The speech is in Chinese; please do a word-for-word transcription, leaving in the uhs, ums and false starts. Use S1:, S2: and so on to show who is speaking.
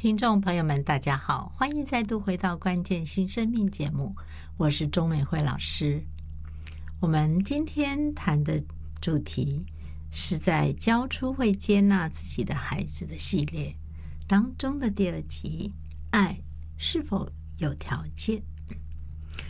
S1: 听众朋友们大家好，欢迎再度回到关键新生命节目，我是钟美惠老师。我们今天谈的主题是在教出会接纳自己的孩子的系列当中的第二集，爱是否有条件。